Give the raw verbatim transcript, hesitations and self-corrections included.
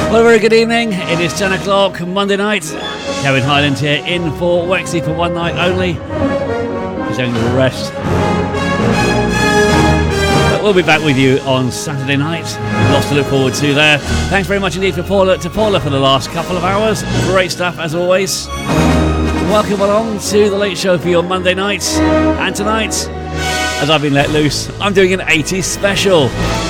Well, a very good evening. It is ten o'clock Monday night. Kevin Highland here in for Wexley for one night only. He's having a rest. But we'll be back with you on Saturday night. Lots to look forward to there. Thanks very much indeed for Paula, to Paula for the last couple of hours. Great stuff as always. Welcome along to the Late Show for your Monday night. And tonight, as I've been let loose, I'm doing an eighties special.